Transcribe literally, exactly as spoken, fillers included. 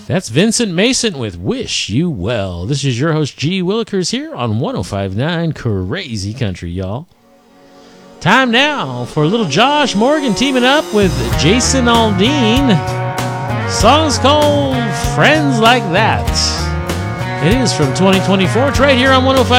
That's Vincent Mason with Wish You Well. This is your host, G. Willikers, here on one oh five point nine Crazy Country, y'all. Time now for a little Josh Morgan teaming up with Jason Aldean. Song's called Friends Like That. It is from twenty twenty-four. It's right here on one oh five point